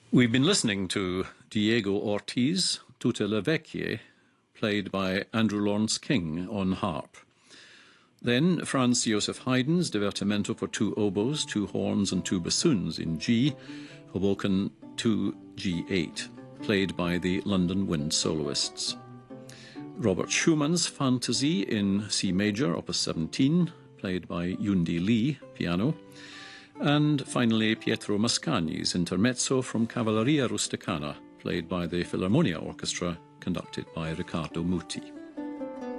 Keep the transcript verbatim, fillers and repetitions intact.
We've been listening to Diego Ortiz, Tutte le Vecchie, played by Andrew Lawrence King on harp. Then Franz Joseph Haydn's Divertimento for two oboes, two horns and two bassoons in G, Hoboken two G eight, played by the London Wind Soloists. Robert Schumann's Fantasy in C major, opus seventeen, played by Yundi Lee, piano. And finally, Pietro Mascagni's Intermezzo from Cavalleria Rusticana, played by the Philharmonia Orchestra, conducted by Riccardo Muti.